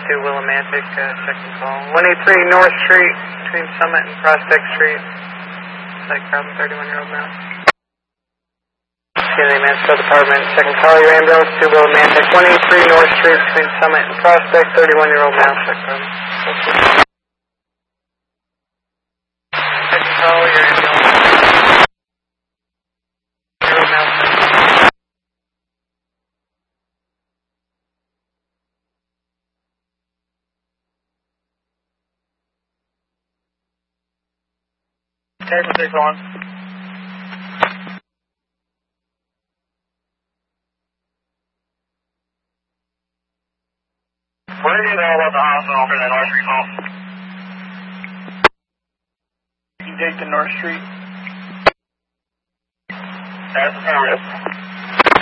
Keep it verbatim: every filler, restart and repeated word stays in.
to Willimantic, uh, second call. one eighty-three North Street, between Summit and Prospect Street. Psych problem, thirty-one-year-old male. C N A Mansfield Department, second call, your ambulance to Willimantic, one eighty-three North Street, between Summit and Prospect, thirty-one-year-old male, psych problem. Second call, your ambulance. Year-old male, psych problem. Table six on. What do you know about the hospital for that North Street call? You take the North Street. That's the